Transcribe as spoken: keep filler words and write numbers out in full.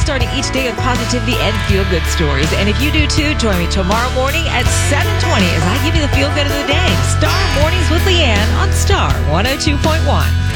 starting each day with positivity and feel-good stories. And if you do too, join me tomorrow morning at seven twenty as I give you the feel-good of the day. Star Mornings with Leanne on Star one oh two point one.